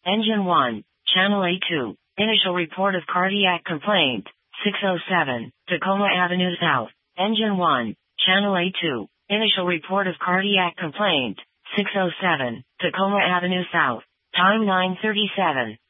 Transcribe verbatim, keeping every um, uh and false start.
Engine one, Channel A two. Initial report of cardiac complaint, six oh seven, Tacoma Avenue South. Engine one, Channel A two. Initial report of cardiac complaint, six oh seven, Tacoma Avenue South. Time nine thirty-seven.